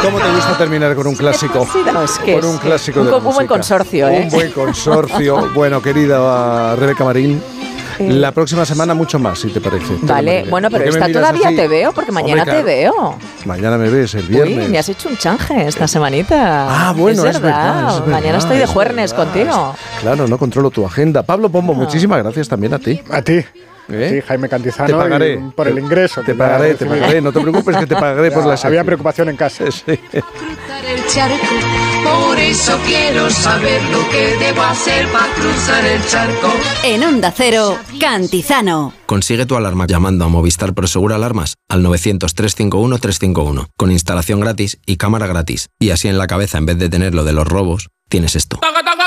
¿Cómo te gusta terminar con un clásico? Sí, no, es que con un clásico de la música. Un buen consorcio, ¿eh? Un buen consorcio. Bueno, querida Rebeca Marín, la próxima semana mucho más, si te parece. Vale, bueno, pero esta todavía te veo, porque mañana te veo. Mañana me ves, el viernes. Uy, me has hecho un change esta semanita. Ah, bueno, es verdad. Mañana estoy de juernes contigo. Claro, no controlo tu agenda. Pablo Pombo, muchísimas gracias también a ti. A ti. Sí, Jaime Cantizano, te pagaré por el ingreso. Te pagaré, no te preocupes que te pagaré por la sección. Había preocupación en casa. Sí. Cruzar el charco, por eso quiero saber lo que debo hacer para cruzar el charco. En Onda Cero, Cantizano. Consigue tu alarma llamando a Movistar Prosegur Alarmas al 900-351-351, con instalación gratis y cámara gratis. Y así en la cabeza, en vez de tener lo de los robos, tienes esto.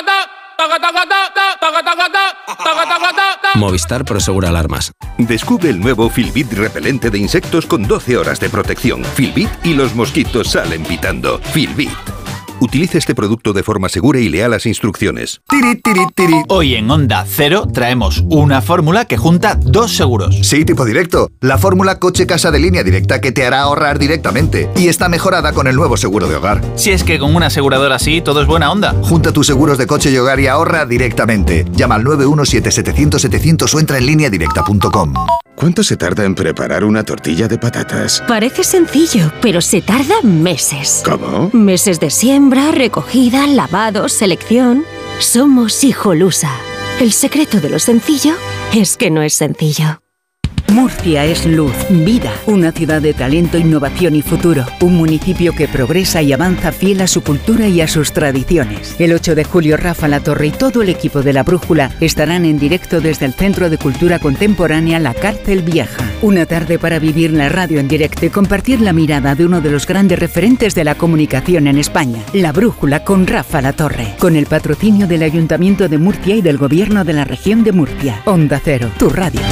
Movistar Prosegur Alarmas. Descubre el nuevo Filbit repelente de insectos con 12 horas de protección. Filbit y los mosquitos salen pitando. Filbit. Utilice este producto de forma segura y lea las instrucciones. Tiri, tiri, tiri. Hoy en Onda Cero traemos una fórmula que junta dos seguros. Sí, tipo directo. La fórmula coche-casa de línea directa que te hará ahorrar directamente. Y está mejorada con el nuevo seguro de hogar. Si es que con una aseguradora así todo es buena onda. Junta tus seguros de coche y hogar y ahorra directamente. Llama al 917-700-700 o entra en lineadirecta.com. ¿Cuánto se tarda en preparar una tortilla de patatas? Parece sencillo, pero se tarda meses. ¿Cómo? Meses de siembra, recogida, lavado, selección. Somos Hijolusa. El secreto de lo sencillo es que no es sencillo. Murcia es luz, vida, una ciudad de talento, innovación y futuro. Un municipio que progresa y avanza fiel a su cultura y a sus tradiciones. El 8 de julio, Rafa Latorre y todo el equipo de La Brújula estarán en directo desde el Centro de Cultura Contemporánea La Cárcel Vieja. Una tarde para vivir la radio en directo y compartir la mirada de uno de los grandes referentes de la comunicación en España. La Brújula con Rafa Latorre. Con el patrocinio del Ayuntamiento de Murcia y del Gobierno de la Región de Murcia. Onda Cero, tu radio.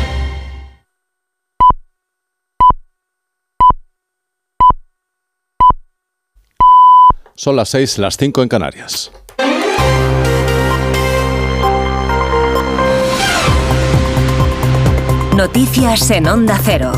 Son las 6, las 5 en Canarias. Noticias en Onda Cero.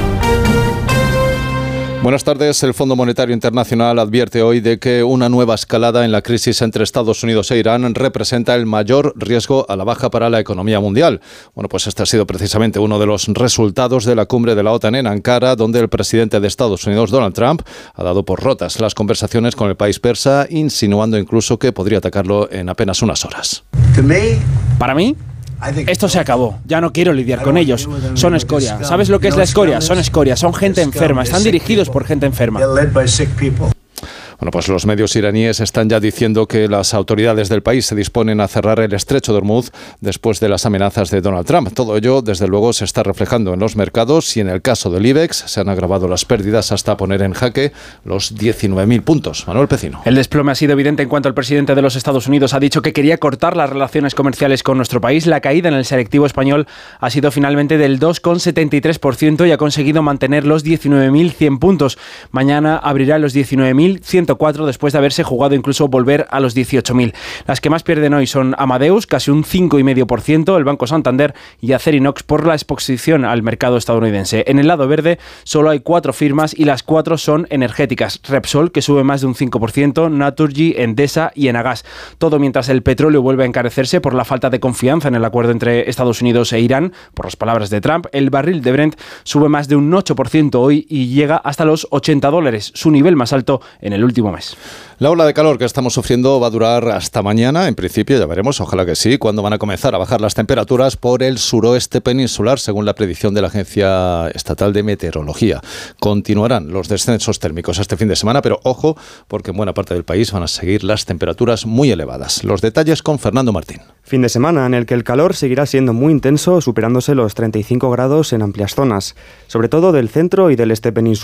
Buenas tardes. El Fondo Monetario Internacional advierte hoy de que una nueva escalada en la crisis entre Estados Unidos e Irán representa el mayor riesgo a la baja para la economía mundial. Bueno, pues este ha sido precisamente uno de los resultados de la cumbre de la OTAN en Ankara, donde el presidente de Estados Unidos, Donald Trump, ha dado por rotas las conversaciones con el país persa, insinuando incluso que podría atacarlo en apenas unas horas. Para mí, esto se acabó. Ya no quiero lidiar con ellos. Son escoria. ¿Sabes lo que es la escoria? Son escoria. Son gente enferma. Están dirigidos por gente enferma. Bueno, pues los medios iraníes están ya diciendo que las autoridades del país se disponen a cerrar el estrecho de Hormuz después de las amenazas de Donald Trump. Todo ello, desde luego, se está reflejando en los mercados y en el caso del IBEX se han agravado las pérdidas hasta poner en jaque los 19.000 puntos. Manuel Pecino. El desplome ha sido evidente en cuanto el presidente de los Estados Unidos ha dicho que quería cortar las relaciones comerciales con nuestro país. La caída en el selectivo español ha sido finalmente del 2,73% y ha conseguido mantener los 19.100 puntos. Mañana abrirá los 19.104 después de haberse jugado incluso volver a los 18.000. Las que más pierden hoy son Amadeus, casi un 5,5%, el Banco Santander y Acerinox por la exposición al mercado estadounidense. En el lado verde solo hay 4 firmas y las 4 son energéticas. Repsol, que sube más de un 5%, Naturgy, Endesa y Enagas. Todo mientras el petróleo vuelve a encarecerse por la falta de confianza en el acuerdo entre Estados Unidos e Irán. Por las palabras de Trump, el barril de Brent sube más de un 8% hoy y llega hasta los $80, su nivel más alto en el último mes. La ola de calor que estamos sufriendo va a durar hasta mañana, en principio, ya veremos, ojalá que sí, cuando van a comenzar a bajar las temperaturas por el suroeste peninsular, según la predicción de la Agencia Estatal de Meteorología. Continuarán los descensos térmicos este fin de semana, pero ojo, porque en buena parte del país van a seguir las temperaturas muy elevadas. Los detalles con Fernando Martín. Fin de semana en el que el calor seguirá siendo muy intenso, superándose los 35 grados en amplias zonas, sobre todo del centro y del este peninsular.